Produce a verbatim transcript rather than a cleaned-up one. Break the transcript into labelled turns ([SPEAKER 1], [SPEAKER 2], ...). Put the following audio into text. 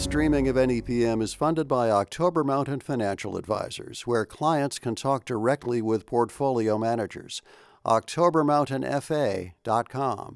[SPEAKER 1] streaming of N E P M is funded by October Mountain Financial Advisors, where clients can talk directly with portfolio managers. october mountain f a dot com